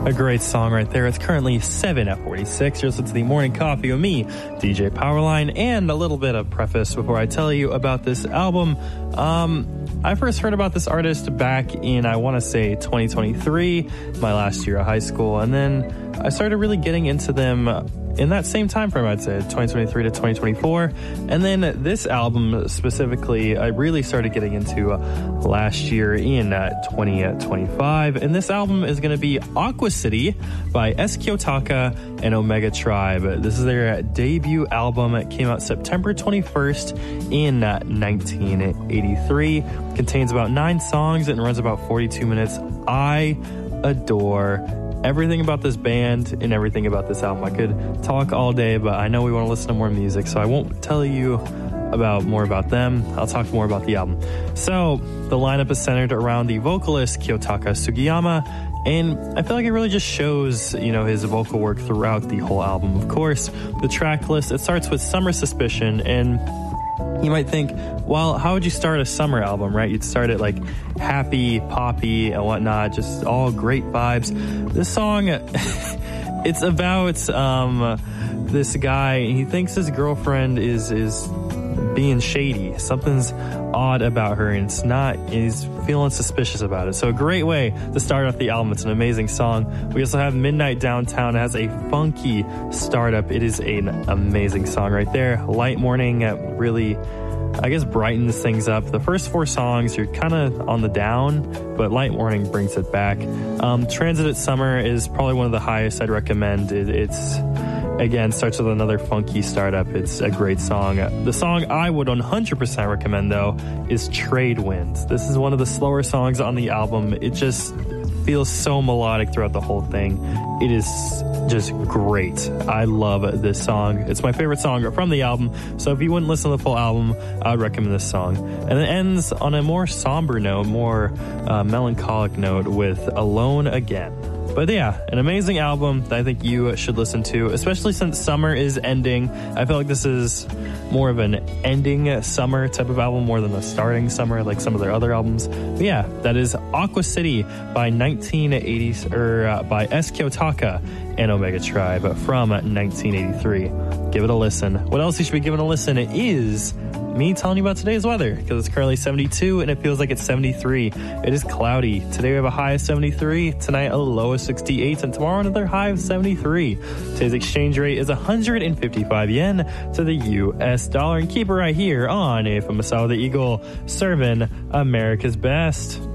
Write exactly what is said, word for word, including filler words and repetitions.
A great song right there. It's currently seven at forty-six. You're listening to the Morning Coffee with me, D J Powerline, and a little bit of preface before I tell you about this album. Um, I first heard about this artist back in, I want to say, twenty twenty-three, my last year of high school, and then I started really getting into them in that same time frame, I'd say, twenty twenty-three to twenty twenty-four. And then this album specifically, I really started getting into uh, last year in uh, twenty twenty-five. And this album is going to be Aqua City by S. Kiyotaka and Omega Tribe. This is their debut album. It came out September twenty-first in uh, nineteen eighty-three. Contains about nine songs and runs about forty-two minutes. I adore everything about this band and everything about this album. I could talk all day, but I know we want to listen to more music, so I won't tell you about more about them. I'll talk more about the album. So the lineup is centered around the vocalist Kiyotaka Sugiyama, and I feel like it really just shows, you know, his vocal work throughout the whole album. Of course, the track list, it starts with Summer Suspicion, and you might think, well, how would you start a summer album, right? You'd start it like happy, poppy, and whatnot, just all great vibes. This song, it's about um, this guy, and he thinks his girlfriend is is being shady. Something's odd about her, and it's not, he's feeling suspicious about it. So a great way to start off the album. It's an amazing song. We also have Midnight Downtown. It has a funky startup. It is an amazing song right there. Light Morning uh, really, I guess, brightens things up. The first four songs, you're kind of on the down, but Light Morning brings it back. Um, Transited Summer is probably one of the highest I'd recommend. It, it's Again, starts with another funky startup. It's a great song. The song I would one hundred percent recommend, though, is Trade Winds. This is one of the slower songs on the album. It just feels so melodic throughout the whole thing. It is just great. I love this song. It's my favorite song from the album. So if you wouldn't listen to the full album, I would recommend this song. And it ends on a more somber note, more uh, melancholic note with Alone Again. But yeah, an amazing album that I think you should listen to, especially since summer is ending. I feel like this is more of an ending summer type of album more than a starting summer like some of their other albums. But yeah, that is Aqua City by nineteen eighties, or uh, by S. Kiyotaka and Omega Tribe from nineteen eighty-three. Give it a listen. What else you should be giving a listen is me telling you about today's weather, because it's currently seventy-two and it feels like it's seventy-three. It is cloudy. Today we have a high of seventy-three, tonight a low of sixty-eight, and tomorrow another high of seventy-three. Today's exchange rate is one hundred fifty-five yen to the U S dollar. And keep it right here on A F M Masao the Eagle, serving America's best.